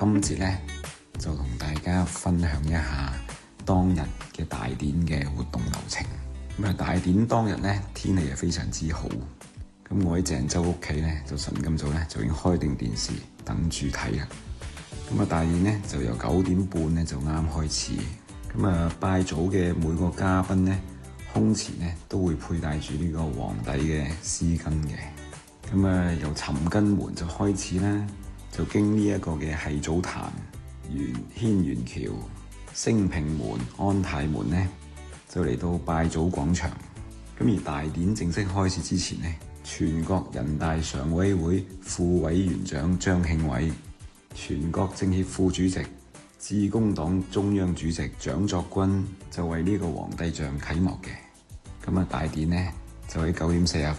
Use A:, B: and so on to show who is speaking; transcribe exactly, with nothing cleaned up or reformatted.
A: 今節咧就同大家分享一下當日嘅大典嘅活動流程。咁啊，大典當日咧天氣係非常之好，咁我喺鄭州屋企咧就晨咁早咧就已經開定電視等住睇啦。咁啊，大典咧就由九點半咧就啱開始。咁啊，拜祖嘅每個嘉賓咧胸前咧都會佩戴住呢個皇帝嘅絲巾嘅。咁啊，由尋根門就開始啦，就經呢一個嘅係祖壇、元軒轅橋、升平門、安泰門咧，就嚟到拜祖廣場。咁而大典正式開始之前咧，全國人大常委會副委員長張慶偉、全國政協副主席、致公黨中央主席蔣作軍就為呢個皇帝像啟幕嘅。咁啊，大典咧就喺九點四十分